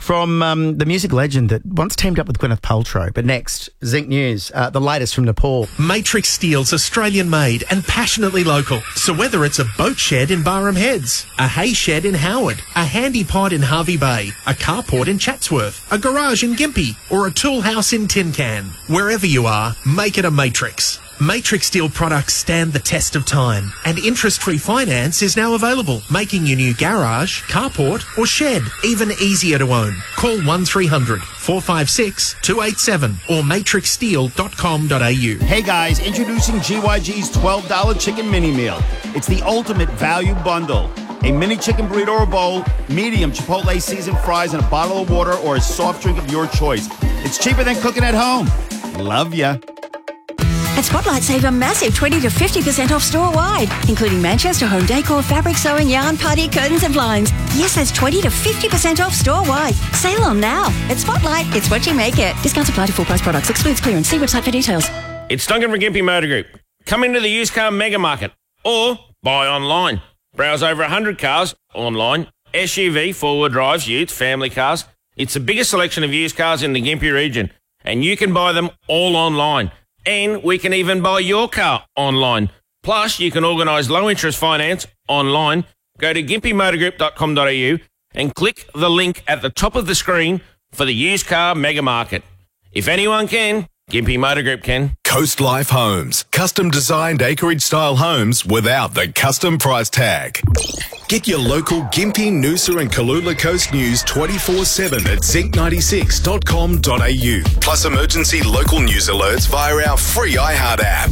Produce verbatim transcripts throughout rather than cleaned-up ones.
from um, the music legend that once teamed up with Gwyneth Paltrow. But next, Zinc News, uh, the latest from Nepal. Matrix Steel's Australian-made and passionately local. So whether it's a boat shed in Barham Heads, a hay shed in Howard, a handy pod in Harvey Bay, a carport in Chatsworth, a garage in Gympie, or a tool house in Tin Can, wherever you are, make it a Matrix. Matrix Steel products stand the test of time, and interest-free finance is now available, making your new garage, carport or shed even easier to own. Call one three hundred, four five six, two eight seven or matrix steel dot com dot a u. Hey guys, introducing G Y G's twelve dollar chicken mini meal. It's the ultimate value bundle. A mini chicken burrito or bowl, medium Chipotle seasoned fries, and a bottle of water or a soft drink of your choice. It's cheaper than cooking at home. Love ya. At Spotlight, save a massive twenty to fifty percent off store-wide, including Manchester home decor, fabric sewing, yarn, party, curtains and blinds. Yes, that's twenty to fifty percent off store-wide. Sale on now. At Spotlight, it's what you make it. Discounts apply to full-price products. Excludes clearance. See website for details. It's Duncan from Gympie Motor Group. Come into the used car mega market or buy online. Browse over one hundred cars online. S U V, four-wheel drives, utes, family cars. It's the biggest selection of used cars in the Gympie region, and you can buy them all online. And we can even buy your car online. Plus, you can organise low-interest finance online. Go to gympie motor group dot com dot a u and click the link at the top of the screen for the used car mega market. If anyone can, Gympie Motor Group can. Coast Life Homes. Custom-designed acreage-style homes without the custom price tag. Get your local Gympie, Noosa and Kalula Coast news twenty-four seven at zinc ninety-six dot com dot a u. Plus emergency local news alerts via our free iHeart app.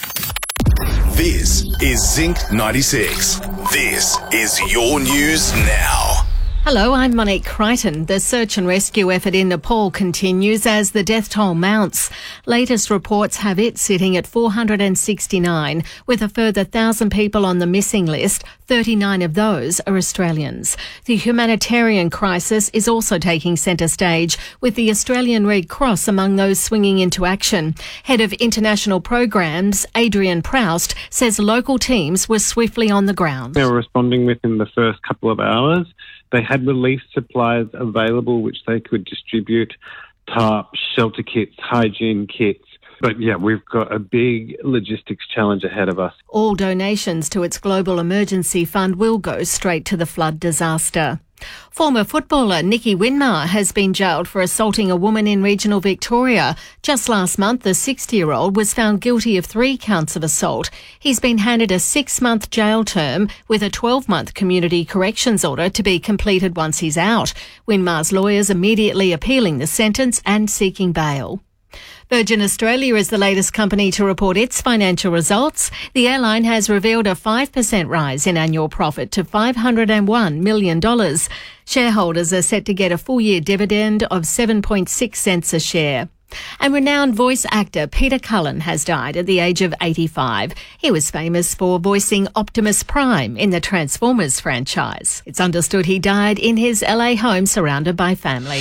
This is Zinc ninety-six. This is your news now. Hello, I'm Monique Crichton. The search and rescue effort in Nepal continues as the death toll mounts. Latest reports have it sitting at four hundred sixty-nine, with a further one thousand people on the missing list. thirty-nine of those are Australians. The humanitarian crisis is also taking centre stage, with the Australian Red Cross among those swinging into action. Head of International Programs, Adrian Proust, says local teams were swiftly on the ground. They were responding within the first couple of hours. They had relief supplies available which they could distribute, tarps, shelter kits, hygiene kits. But yeah, we've got a big logistics challenge ahead of us. All donations to its Global Emergency Fund will go straight to the flood disaster. Former footballer Nicky Winmar has been jailed for assaulting a woman in regional Victoria. Just last month, the sixty-year-old was found guilty of three counts of assault. He's been handed a six-month jail term with a twelve-month community corrections order to be completed once he's out. Winmar's lawyers immediately appealing the sentence and seeking bail. Virgin Australia is the latest company to report its financial results. The airline has revealed a five percent rise in annual profit to five hundred one million dollars. Shareholders are set to get a full-year dividend of seven point six cents a share. And renowned voice actor Peter Cullen has died at the age of eighty-five. He was famous for voicing Optimus Prime in the Transformers franchise. It's understood he died in his L A home surrounded by family.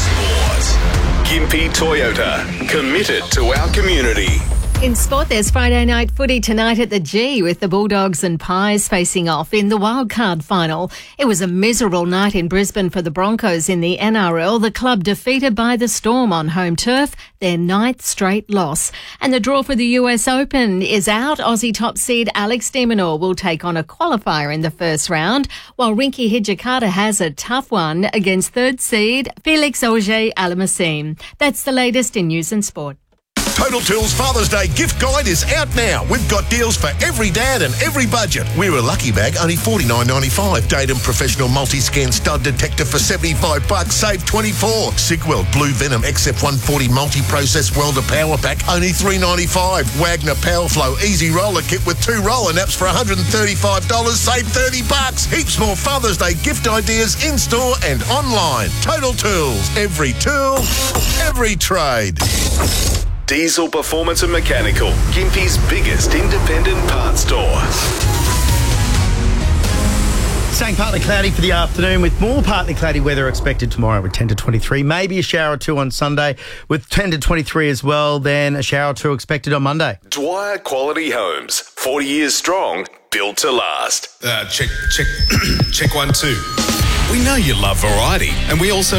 Gympie Toyota, committed to our community. In sport, there's Friday night footy tonight at the G with the Bulldogs and Pies facing off in the wildcard final. It was a miserable night in Brisbane for the Broncos in the N R L. The club defeated by the Storm on home turf, their ninth straight loss. And the draw for the U S Open is out. Aussie top seed Alex de Minaur will take on a qualifier in the first round, while Rinky Hijikata has a tough one against third seed Felix Auger-Aliassime. That's the latest in news and sport. Total Tools Father's Day gift guide is out now. We've got deals for every dad and every budget. We're a lucky bag, only forty-nine ninety-five. Datum Professional Multi-Scan Stud Detector for seventy-five bucks, save twenty-four. Sigweld Blue Venom X F one forty Multi-Process Welder Power Pack, only three ninety-five. Wagner Powerflow Easy Roller Kit with two roller naps for one hundred thirty-five dollars, save thirty bucks. Heaps more Father's Day gift ideas in-store and online. Total Tools, every tool, every trade. Diesel Performance and Mechanical, Gympie's biggest independent parts store. Staying partly cloudy for the afternoon with more partly cloudy weather expected tomorrow with ten to twenty-three. Maybe a shower or two on Sunday with ten to twenty-three as well. Then a shower or two expected on Monday. Dwyer Quality Homes, forty years strong, built to last. Uh, check, check, check one, two. We know you love variety, and we also